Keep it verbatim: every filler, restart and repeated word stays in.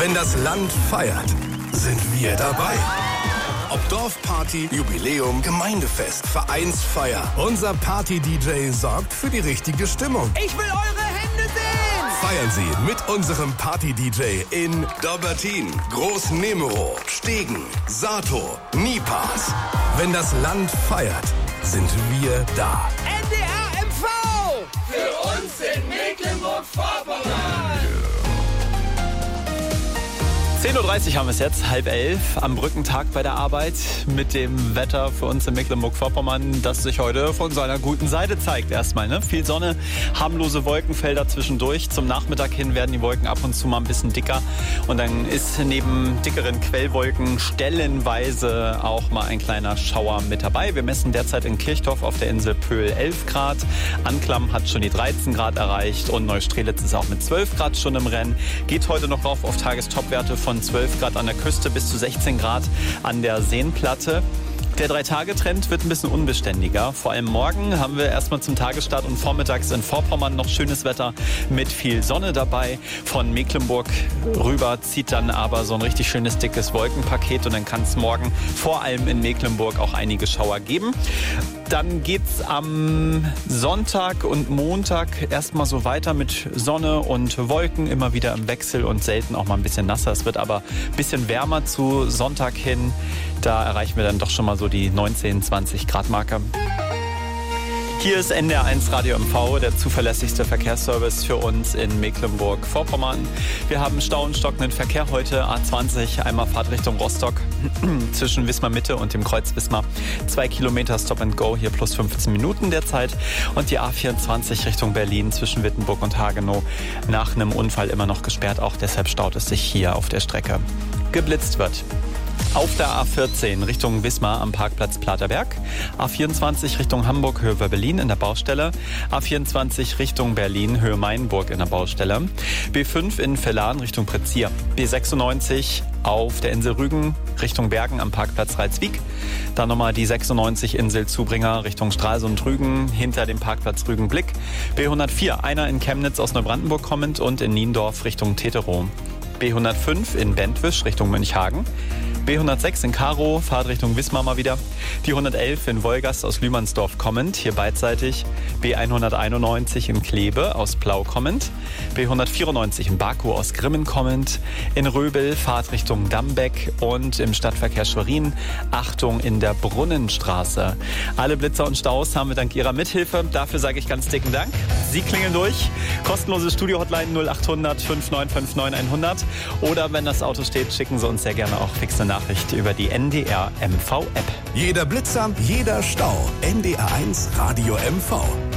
Wenn das Land feiert, sind wir dabei. Ob Dorfparty, Jubiläum, Gemeindefest, Vereinsfeier. Unser Party-D J sorgt für die richtige Stimmung. Ich will eure Hände sehen! Feiern Sie mit unserem Party-D J in Dobbertin, Groß-Nemero, Stegen, Sato, Nipas. Wenn das Land feiert, sind wir da. N D R M V! Für uns in Mecklenburg-Vorpommern! zehn Uhr dreißig haben wir es jetzt, halb elf, am Brückentag bei der Arbeit mit dem Wetter für uns in Mecklenburg-Vorpommern, das sich heute von seiner guten Seite zeigt erstmal. Ne? Viel Sonne, harmlose Wolkenfelder zwischendurch. Zum Nachmittag hin werden die Wolken ab und zu mal ein bisschen dicker. Und dann ist neben dickeren Quellwolken stellenweise auch mal ein kleiner Schauer mit dabei. Wir messen derzeit in Kirchdorf auf der Insel Pöhl elf Grad. Anklam hat schon die dreizehn Grad erreicht und Neustrelitz ist auch mit zwölf Grad schon im Rennen. Geht heute noch rauf auf Tagestopwerte von zwölf Grad an der Küste bis zu sechzehn Grad an der Seenplatte. Der Drei-Tage-Trend wird ein bisschen unbeständiger. Vor allem morgen haben wir erstmal zum Tagesstart und vormittags in Vorpommern noch schönes Wetter mit viel Sonne dabei. Von Mecklenburg rüber zieht dann aber so ein richtig schönes dickes Wolkenpaket und dann kann es morgen vor allem in Mecklenburg auch einige Schauer geben. Dann geht's am Sonntag und Montag erstmal so weiter mit Sonne und Wolken, immer wieder im Wechsel und selten auch mal ein bisschen nasser. Es wird aber ein bisschen wärmer zu Sonntag hin. Da erreichen wir dann doch schon mal so die neunzehn, zwanzig Grad Marke. Hier ist N D R eins Radio M V, der zuverlässigste Verkehrsservice für uns in Mecklenburg-Vorpommern. Wir haben Stau und stockenden Verkehr heute. A zwanzig, einmal Fahrtrichtung Rostock zwischen Wismar Mitte und dem Kreuz Wismar. Zwei Kilometer Stop and Go, hier plus fünfzehn Minuten derzeit. Und die A vierundzwanzig Richtung Berlin zwischen Wittenburg und Hagenow nach einem Unfall immer noch gesperrt. Auch deshalb staut es sich hier auf der Strecke. Geblitzt wird. Auf der A vierzehn Richtung Wismar am Parkplatz Platerberg, A vierundzwanzig Richtung Hamburg Höhe Berlin in der Baustelle, A vierundzwanzig Richtung Berlin Höhe Mainburg in der Baustelle, B fünf in Vellan Richtung Prezier, B sechsundneunzig auf der Insel Rügen Richtung Bergen am Parkplatz Reitswiek, dann nochmal die sechsundneunzig Insel Zubringer Richtung Stralsund-Rügen hinter dem Parkplatz Rügen-Blick, B hundertvier einer in Chemnitz aus Neubrandenburg kommend und in Niendorf Richtung Teterow, B hundertfünf in Bentwisch Richtung Mönchhagen, B hundertsechs in Karow, Fahrt Richtung Wismar mal wieder. Die hundertelf in Wolgast aus Lühmannsdorf kommend, hier beidseitig. B hunderteinundneunzig in Kleve aus Plau kommend. B hundertvierundneunzig in Baku aus Grimmen kommend. In Röbel, Fahrt Richtung Dambeck und im Stadtverkehr Schwerin. Achtung in der Brunnenstraße. Alle Blitzer und Staus haben wir dank Ihrer Mithilfe. Dafür sage ich ganz dicken Dank. Sie klingeln durch. Kostenlose Studio-Hotline null achthundert fünfundneunzig neunundfünfzig hundert. Oder wenn das Auto steht, schicken Sie uns sehr gerne auch fixe Nachricht über die N D R M V App. Jeder Blitzer, jeder Stau. N D R eins Radio M V.